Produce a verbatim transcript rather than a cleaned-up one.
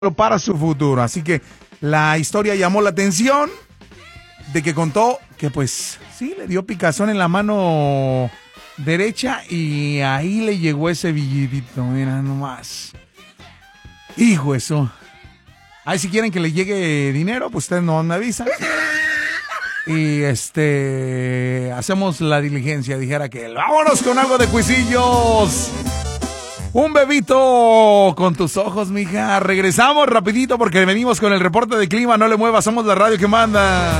para su futuro. Así que la historia llamó la atención de que contó que pues sí, le dio picazón en la mano derecha y ahí le llegó ese billetito, mira nomás. Hijo eso. Ahí si quieren que le llegue dinero, pues ustedes no me avisan. Y este hacemos la diligencia, dijera que vámonos con algo de cuisillos. Un bebito con tus ojos, mija. Regresamos rapidito porque venimos con el reporte de clima. No le muevas, somos la radio que manda.